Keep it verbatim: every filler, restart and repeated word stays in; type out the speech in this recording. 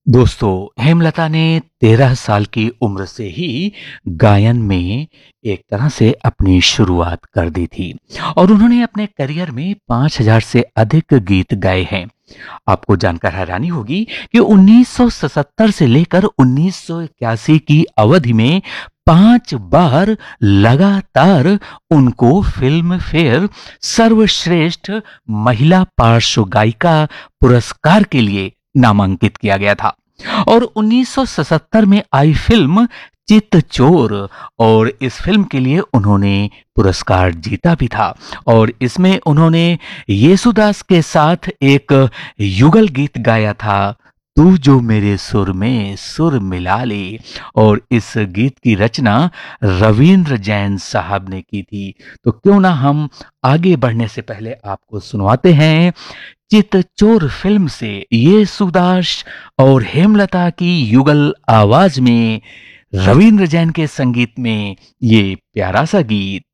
दोस्तों, हेमलता ने तेरह साल की उम्र से ही गायन में एक तरह से अपनी शुरुआत कर दी थी और उन्होंने अपने करियर में पाँच हज़ार से अधिक गीत गाए हैं। आपको जानकर हैरानी होगी कि उन्नीस सौ सतहत्तर से लेकर उन्नीस सौ इक्यासी की अवधि में पाँच बार लगातार उनको फ़िल्म फेयर सर्वश्रेष्ठ महिला पार्श्व गायिका पुरस्कार के लिए नामांकित किया गया था। और उन्नीस सौ सतहत्तर में आई फ़िल्म चितचोर और इस फ़िल्म के लिए उन्होंने पुरस्कार जीता भी था और इसमें उन्होंने येसुदास के साथ एक युगल गीत गाया था, तू जो मेरे सुर में सुर मिला ले। और इस गीत की रचना रवींद्र जैन साहब ने की थी। तो क्यों ना हम आगे बढ़ने से पहले आपको सुनवाते हैं चितचोर फ़िल्म से येसुदास और हेमलता की युगल आवाज में रवींद्र जैन के संगीत में ये प्यारा सा गीत।